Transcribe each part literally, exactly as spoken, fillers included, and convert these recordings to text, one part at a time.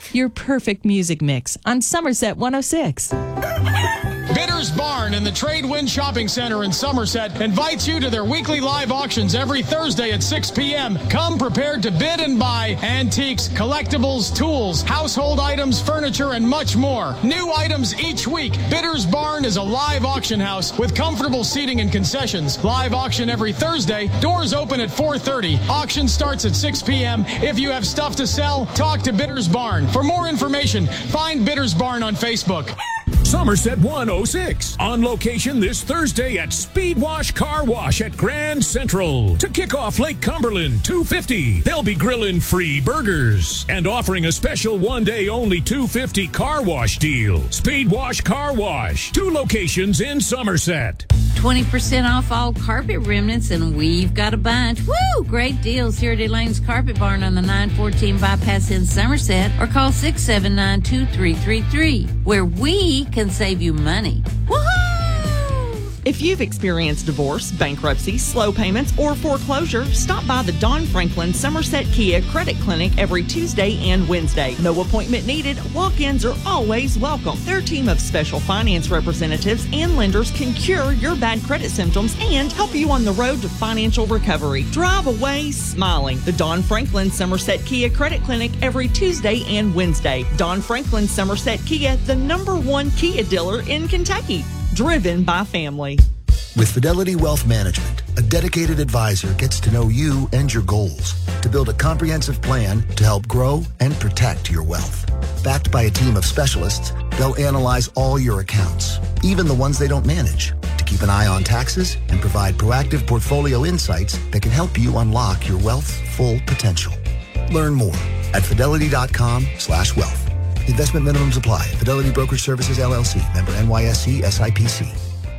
your perfect music mix on Somerset one oh six. Bidders Barn in the Trade Wind Shopping Center in Somerset invites you to their weekly live auctions every Thursday at six p.m. Come prepared to bid and buy antiques, collectibles, tools, household items, furniture, and much more. New items each week. Bidders Barn is a live auction house with comfortable seating and concessions. Live auction every Thursday. Doors open at four thirty. Auction starts at six p.m. If you have stuff to sell, talk to Bidders Barn. For more information, find Bidders Barn on Facebook. Somerset one oh six, on location this Thursday at Speed Wash Car Wash at Grand Central. To kick off Lake Cumberland two fifty, they'll be grilling free burgers and offering a special one-day only two fifty car wash deal. Speed Wash Car Wash, two locations in Somerset. twenty percent off all carpet remnants, and we've got a bunch. Woo! Great deals here at Elaine's Carpet Barn on the nine fourteen bypass in Somerset, or call six seven nine, two three three three, where we can save you money. Woohoo! If you've experienced divorce, bankruptcy, slow payments, or foreclosure, stop by the Don Franklin Somerset Kia Credit Clinic every Tuesday and Wednesday. No appointment needed. Walk-ins are always welcome. Their team of special finance representatives and lenders can cure your bad credit symptoms and help you on the road to financial recovery. Drive away smiling. The Don Franklin Somerset Kia Credit Clinic every Tuesday and Wednesday. Don Franklin Somerset Kia, the number one Kia dealer in Kentucky. Driven by family. With Fidelity Wealth Management, a dedicated advisor gets to know you and your goals to build a comprehensive plan to help grow and protect your wealth. Backed by a team of specialists, they'll analyze all your accounts, even the ones they don't manage, to keep an eye on taxes and provide proactive portfolio insights that can help you unlock your wealth's full potential. Learn more at fidelity.com slash wealth. Investment minimums apply. Fidelity Brokerage Services, L L C. Member N Y S C S I P C.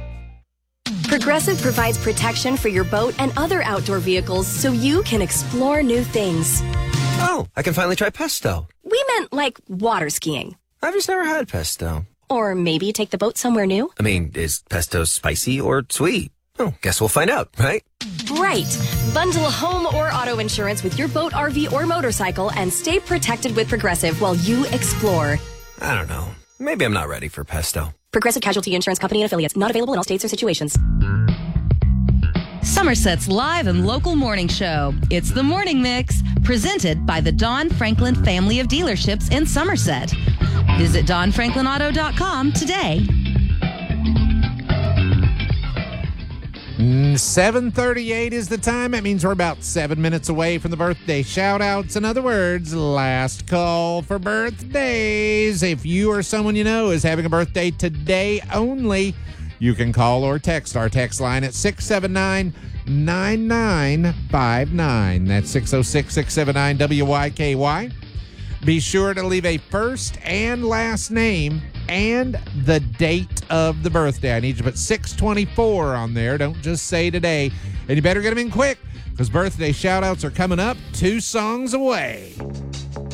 Progressive provides protection for your boat and other outdoor vehicles so you can explore new things. Oh, I can finally try pesto. We meant like water skiing. I've just never had pesto. Or maybe take the boat somewhere new. I mean, is pesto spicy or sweet? Oh, guess we'll find out, right? Right. Bundle home or auto insurance with your boat, R V, or motorcycle and stay protected with Progressive while you explore. I don't know. Maybe I'm not ready for pesto. Progressive Casualty Insurance Company and Affiliates. Not available in all states or situations. Somerset's live and local morning show. It's the Morning Mix, presented by the Don Franklin family of dealerships in Somerset. Visit don franklin auto dot com today. seven thirty-eight is the time. That means we're about seven minutes away from the birthday shout-outs. In other words, last call for birthdays. If you or someone you know is having a birthday today only, you can call or text our text line at six seven nine, nine nine five nine. That's six oh six, six seven nine, W Y K Y. Be sure to leave a first and last name and the date of the birthday. I need you to put six twenty-four on there. Don't just say today. And you better get them in quick, because birthday shout-outs are coming up two songs away.